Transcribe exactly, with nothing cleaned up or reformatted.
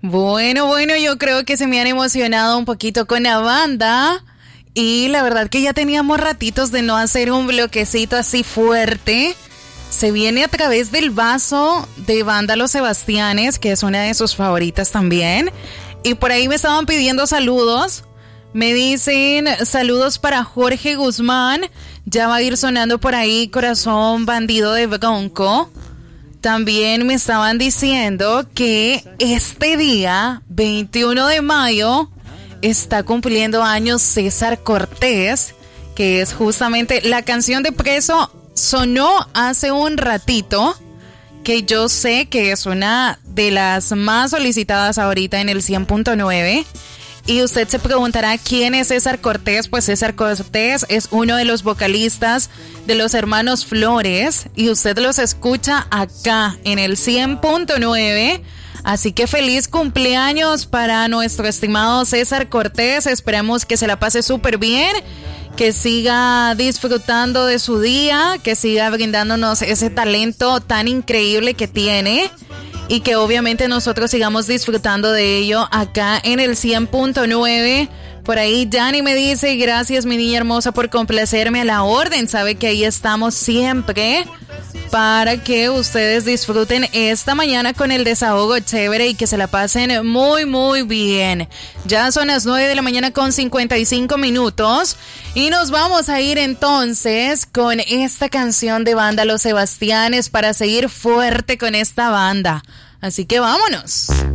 Bueno, bueno, yo creo que se me han emocionado un poquito con la banda. Y la verdad que ya teníamos ratitos de no hacer un bloquecito así fuerte. Se viene a través del vaso de Banda Los Sebastianes, que es una de sus favoritas también. Y por ahí me estaban pidiendo saludos. Me dicen saludos para Jorge Guzmán. Ya va a ir sonando por ahí Corazón Bandido de Bronco. También me estaban diciendo que este día, veintiuno de mayo, está cumpliendo años César Cortés, que es justamente la canción de Preso. Sonó hace un ratito, que yo sé que es una de las más solicitadas ahorita en el cien punto nueve. Y usted se preguntará quién es César Cortés. Pues César Cortés es uno de los vocalistas de los hermanos Flores y usted los escucha acá en el cien punto nueve. Así que feliz cumpleaños para nuestro estimado César Cortés. Esperamos que se la pase súper bien, que siga disfrutando de su día, que siga brindándonos ese talento tan increíble que tiene y que obviamente nosotros sigamos disfrutando de ello acá en el cien punto nueve. Por ahí Yanni me dice, gracias mi niña hermosa por complacerme, a la orden. Sabe que ahí estamos siempre para que ustedes disfruten esta mañana con el desahogo chévere y que se la pasen muy muy bien. Ya son las nueve de la mañana con cincuenta y cinco minutos y nos vamos a ir entonces con esta canción de Banda Los Sebastianes para seguir fuerte con esta banda. Así que vámonos.